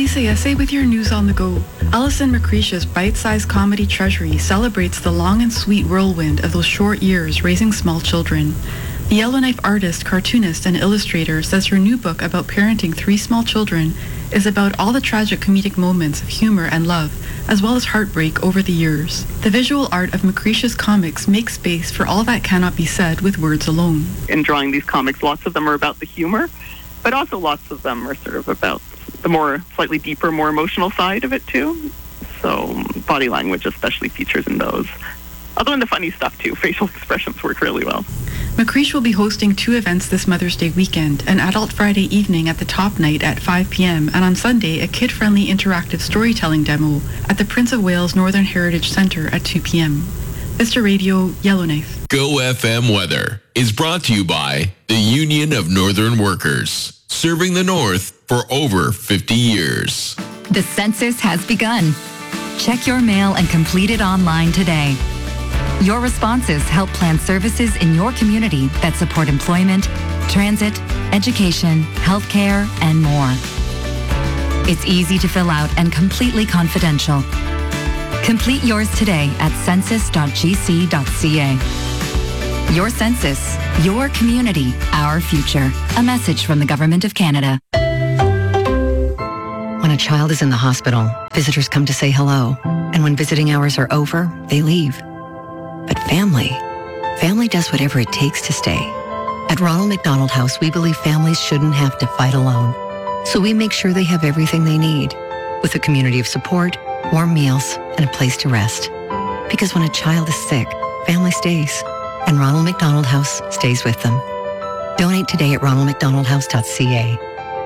Lisa Yesse with your news on the go. Alison McCreish's bite-sized comedy treasury celebrates the long and sweet whirlwind of those short years raising small children. The Yellowknife artist, cartoonist, and illustrator says her new book about parenting 3 small children is about all the tragic comedic moments of humor and love, as well as heartbreak over the years. The visual art of McCreish's comics makes space for all that cannot be said with words alone. In drawing these comics, lots of them are about the humor, but also lots of them are sort of about the more slightly deeper, more emotional side of it too. So body language especially features in those. Although in the funny stuff too, facial expressions work really well. McCreish will be hosting 2 events this Mother's Day weekend, an Adult Friday evening at the Top Night at 5 p.m. and on Sunday a kid-friendly interactive storytelling demo at the Prince of Wales Northern Heritage Centre at 2 p.m. Vista Radio, Yellowknife. Go FM weather is brought to you by the Union of Northern Workers, serving the North for over 50 years. The census has begun. Check your mail and complete it online today. Your responses help plan services in your community that support employment, transit, education, healthcare, and more. It's easy to fill out and completely confidential. Complete yours today at census.gc.ca. Your census, your community, our future. A message from the Government of Canada. When a child is in the hospital, visitors come to say hello. And when visiting hours are over, they leave. But family does whatever it takes to stay. At Ronald McDonald House, we believe families shouldn't have to fight alone. So we make sure they have everything they need, with a community of support, warm meals, and a place to rest. Because when a child is sick, family stays. And Ronald McDonald House stays with them. Donate today at ronaldmcdonaldhouse.ca.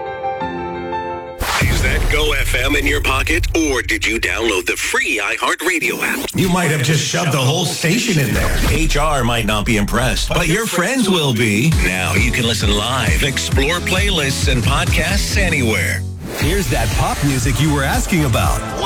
Is that Go FM in your pocket, or did you download the free iHeartRadio app? You might have just shoved the whole station in there. HR might not be impressed, but your friends will be. Now you can listen live, explore playlists and podcasts anywhere. Here's that pop music you were asking about.